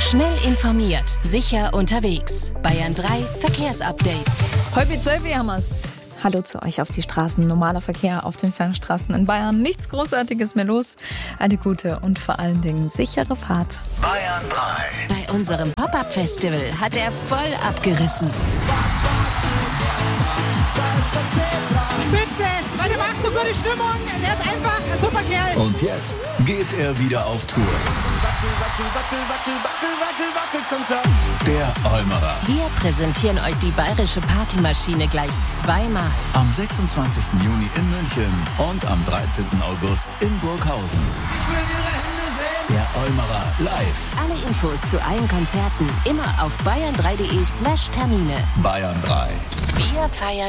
Schnell informiert, sicher unterwegs. Bayern 3 Verkehrsupdate. Heute 12 Uhr haben wir's. Hallo zu euch auf die Straßen. Normaler Verkehr auf den Fernstraßen in Bayern. Nichts Großartiges mehr los. Eine gute und vor allen Dingen sichere Fahrt. Bayern 3. Bei unserem Pop-Up-Festival hat er voll abgerissen. Spitze, weil der macht so gute Stimmung. Der ist einfach ein super Kerl. Und jetzt geht er wieder auf Tour. Der Olmerer. Wir präsentieren euch die bayerische Partymaschine gleich zweimal. Am 26. Juni in München und am 13. August in Burghausen. Der Olmerer live. Alle Infos zu allen Konzerten immer auf bayern3.de/Termine. Bayern 3. Wir feiern